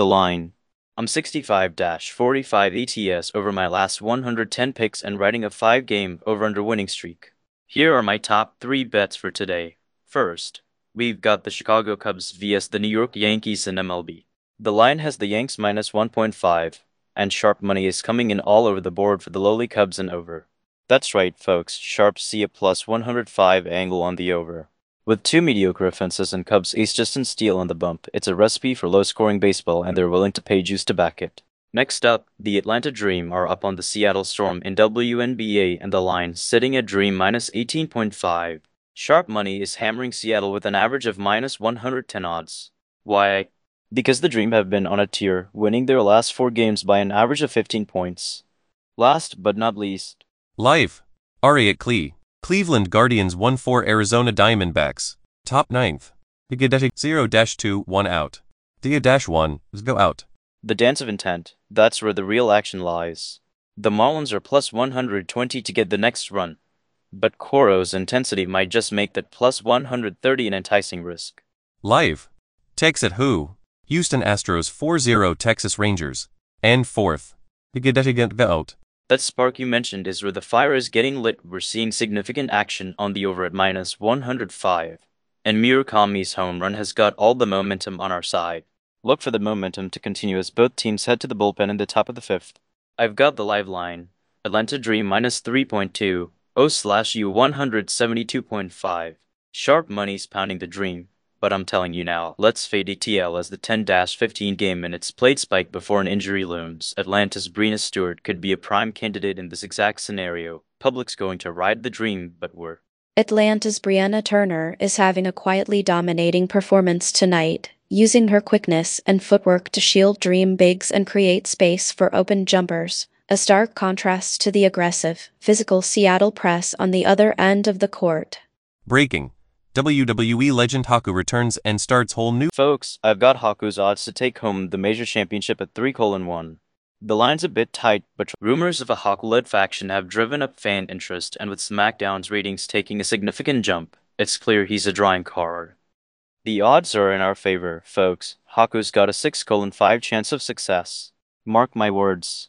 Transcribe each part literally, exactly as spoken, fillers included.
The line. I'm sixty-five forty-five E T S over my last one hundred ten picks and riding a five game over-under winning streak. Here are my top three bets for today. First, we've got the Chicago Cubs versus the New York Yankees in M L B. The line has the Yanks minus one point five, and sharp money is coming in all over the board for the lowly Cubs and over. That's right, folks, sharps see a plus one hundred five angle on the over. With two mediocre offenses and Cubs ace Justin Steele on the bump, it's a recipe for low-scoring baseball and they're willing to pay juice to back it. Next up, the Atlanta Dream are up on the Seattle Storm in W N B A and the line sitting at Dream minus eighteen point five. Sharp money is hammering Seattle with an average of minus one hundred ten odds. Why? Because the Dream have been on a tear, winning their last four games by an average of fifteen points. Last but not least. Live. Ari at Clee. Cleveland Guardians one four Arizona Diamondbacks. Top ninth. Diga zero two one out. Dia one go out. The dance of intent, that's where the real action lies. The Marlins are plus one hundred twenty to get the next run. But Coro's intensity might just make that plus one hundred thirty an enticing risk. Live. Tex at who? Houston Astros four zero Texas Rangers. And fourth. Diga go out. That spark you mentioned is where the fire is getting lit. We're seeing significant action on the over at minus one hundred five. And Murakami's home run has got all the momentum on our side. Look for the momentum to continue as both teams head to the bullpen in the top of the fifth. I've got the live line. Atlanta Dream minus three point two. O slash U one seventy-two point five. Sharp money's pounding the Dream. But I'm telling you now, let's fade E T L as the ten fifteen game minutes played spike before an injury looms. Atlanta's Breena Stewart could be a prime candidate in this exact scenario. Public's going to ride the Dream, but we're... Atlanta's Brianna Turner is having a quietly dominating performance tonight, using her quickness and footwork to shield Dream bigs and create space for open jumpers, a stark contrast to the aggressive, physical Seattle press on the other end of the court. Breaking. W W E legend Haku returns and starts whole new... Folks, I've got Haku's odds to take home the major championship at three colon one. The line's a bit tight, but rumors of a Haku-led faction have driven up fan interest, and with SmackDown's ratings taking a significant jump, it's clear he's a drawing card. The odds are in our favor, folks. Haku's got a six colon five chance of success. Mark my words.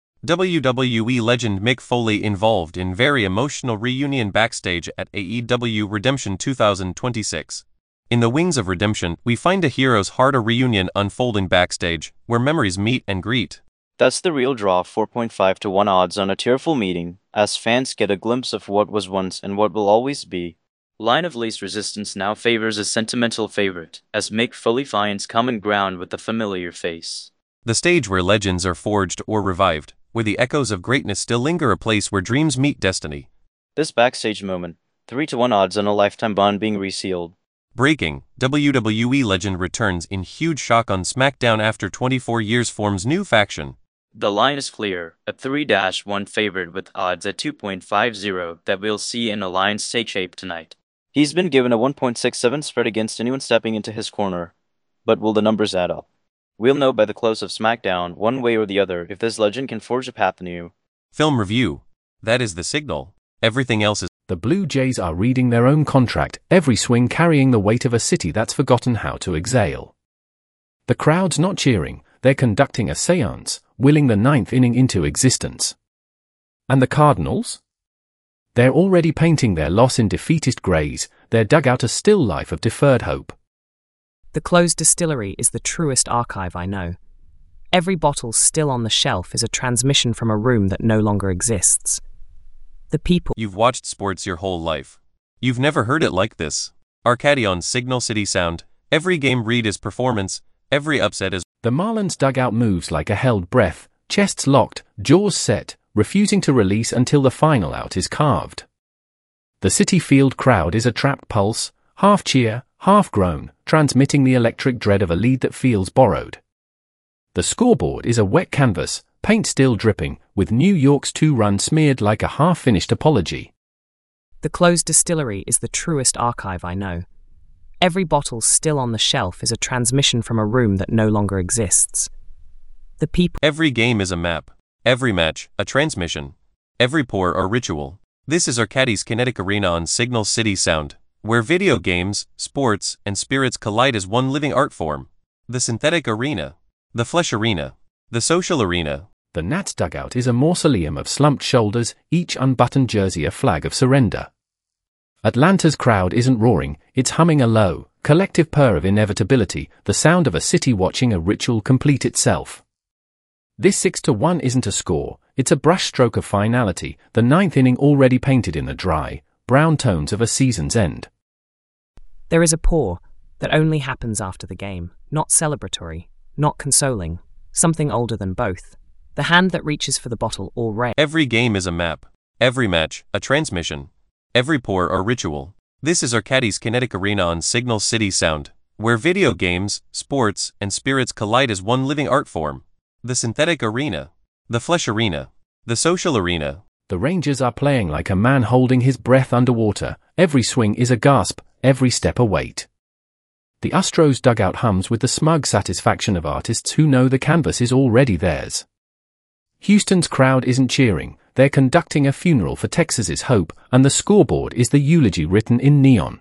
W W E legend Mick Foley involved in very emotional reunion backstage at A E W Redemption two thousand twenty-six. In the wings of Redemption, we find a hero's heart a reunion unfolding backstage, where memories meet and greet. That's the real draw, four point five to one odds on a tearful meeting, as fans get a glimpse of what was once and what will always be. Line of least resistance now favors a sentimental favorite, as Mick Foley finds common ground with the familiar face. The stage where legends are forged or revived, where the echoes of greatness still linger, a place where dreams meet destiny. This backstage moment, three to one odds on a lifetime bond being resealed. Breaking, W W E legend returns in huge shock on SmackDown after twenty-four years, forms new faction. The line is clear, a three to one favorite with odds at two point five zero that we'll see in Alliance take shape tonight. He's been given a one point six seven spread against anyone stepping into his corner. But will the numbers add up? We'll know by the close of SmackDown, one way or the other, if this legend can forge a path anew. Film review. That is the signal. Everything else is... The Blue Jays are reading their own contract, every swing carrying the weight of a city that's forgotten how to exhale. The crowd's not cheering, they're conducting a seance, willing the ninth inning into existence. And the Cardinals? They're already painting their loss in defeatist grays, their dugout a still life of deferred hope. The closed distillery is the truest archive I know. Every bottle still on the shelf is a transmission from a room that no longer exists. The people... You've watched sports your whole life. You've never heard it like this. Arcadion Signal City sound. Every game read is performance. Every upset is... The Marlins dugout moves like a held breath, chests locked, jaws set, refusing to release until the final out is carved. The Citi Field crowd is a trapped pulse, half cheer, half groan, transmitting the electric dread of a lead that feels borrowed. The scoreboard is a wet canvas, paint still dripping, with New York's two-run smeared like a half-finished apology. The closed distillery is the truest archive I know. Every bottle still on the shelf is a transmission from a room that no longer exists. The people... Every game is a map. Every match, a transmission. Every pour, a ritual. This is Arcadi's Kinetic Arena on Signal City Sound, where video games, sports, and spirits collide as one living art form. The Synthetic Arena. The Flesh Arena. The Social Arena. The Nats dugout is a mausoleum of slumped shoulders, each unbuttoned jersey a flag of surrender. Atlanta's crowd isn't roaring, it's humming a low, collective purr of inevitability, the sound of a city watching a ritual complete itself. This six to one isn't a score, it's a brushstroke of finality, the ninth inning already painted in the dry, brown tones of a season's end. There is a pour that only happens after the game, not celebratory, not consoling, something older than both. The hand that reaches for the bottle or rail. Every game is a map. Every match, a transmission. Every pour or ritual. This is Arcadi's Kinetic Arena on Signal City Sound, where video games, sports, and spirits collide as one living art form. The Synthetic Arena. The Flesh Arena. The Social Arena. The Rangers are playing like a man holding his breath underwater. Every swing is a gasp, every step a wait. The Astros dugout hums with the smug satisfaction of artists who know the canvas is already theirs. Houston's crowd isn't cheering, they're conducting a funeral for Texas's hope, and the scoreboard is the eulogy written in neon.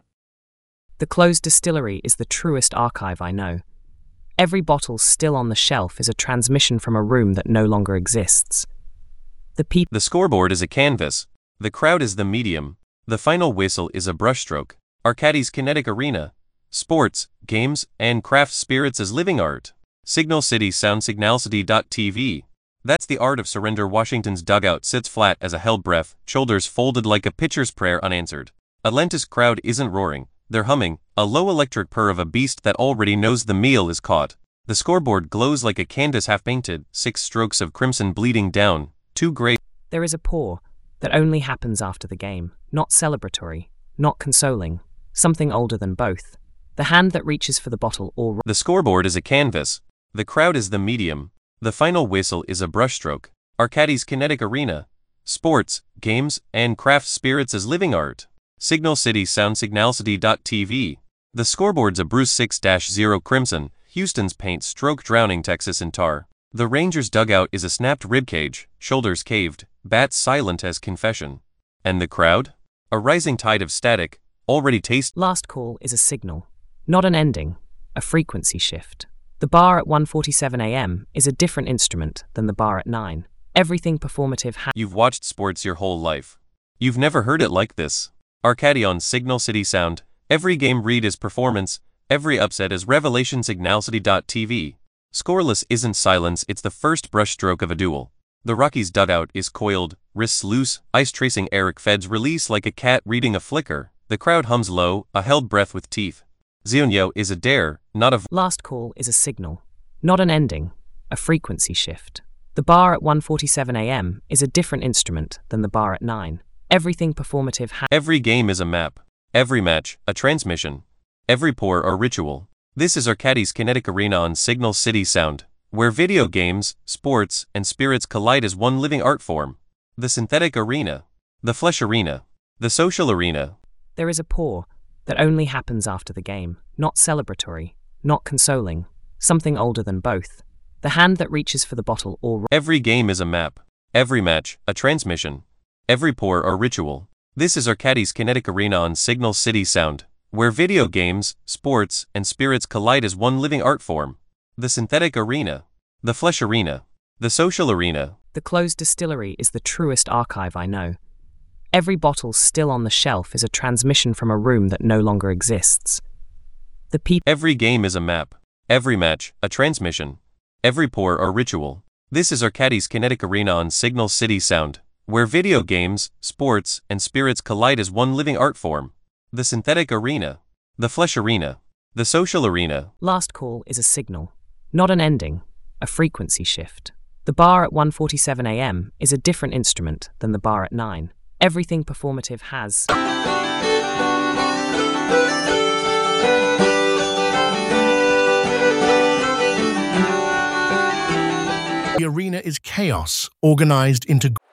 The closed distillery is the truest archive I know. Every bottle still on the shelf is a transmission from a room that no longer exists. The people. The scoreboard is a canvas. The crowd is the medium. The final whistle is a brushstroke. Arcadi's Kinetic Arena. Sports, games, and craft spirits as living art. Signal City Sound Signalcity dot T V. That's the art of surrender. Washington's dugout sits flat as a held breath, shoulders folded like a pitcher's prayer unanswered. Atlanta's crowd isn't roaring, they're humming, a low electric purr of a beast that already knows the meal is caught. The scoreboard glows like a canvas half-painted, six strokes of crimson bleeding down, two gray. There is a pour that only happens after the game, not celebratory, not consoling, something older than both. The hand that reaches for the bottle or. The scoreboard is a canvas. The crowd is the medium. The final whistle is a brushstroke. Arcadi's Kinetic Arena. Sports, games, and craft spirits as living art. Signal City Sound Signalcity dot T V. The scoreboard's a Bruce six zero crimson. Houston's paint stroke drowning Texas in tar. The Rangers dugout is a snapped ribcage, shoulders caved, bats silent as confession. And the crowd? A rising tide of static, already taste. Last call is a signal, not an ending, a frequency shift. The bar at one forty-seven a m is a different instrument than the bar at nine. Everything performative ha- You've watched sports your whole life. You've never heard it like this. Arcadi on Signal City Sound. Every game read is performance, every upset is revelation. Signalcity dot T V. Scoreless isn't silence, it's the first brushstroke of a duel. The Rockies dugout is coiled, wrists loose, ice tracing Eric Fed's release like a cat reading a flicker. The crowd hums low, a held breath with teeth. Zionyo is a dare, not a. V- Last call is a signal, not an ending, a frequency shift. The bar at one forty-seven a m is a different instrument than the bar at nine. Everything performative ha- Every game is a map. Every match, a transmission. Every pour or ritual. This is Arcadi's Kinetic Arena on Signal City Sound, where video games, sports, and spirits collide as one living art form. The Synthetic Arena. The Flesh Arena. The Social Arena. There is a pour that only happens after the game, not celebratory, not consoling, something older than both. The hand that reaches for the bottle or. Every game is a map. Every match, a transmission. Every pour or ritual. This is Arcadi's Kinetic Arena on Signal City Sound, where video games, sports, and spirits collide as one living art form. The Synthetic Arena. The Flesh Arena. The Social Arena. The closed distillery is the truest archive I know. Every bottle still on the shelf is a transmission from a room that no longer exists. The people. Every game is a map. Every match, a transmission. Every pour or ritual. This is Arcadi's Kinetic Arena on Signal City Sound, where video games, sports, and spirits collide as one living art form. The Synthetic Arena. The Flesh Arena. The Social Arena. Last call is a signal, not an ending, a frequency shift. The bar at one forty-seven a m is a different instrument than the bar at nine. Everything performative has. The arena is chaos, organized into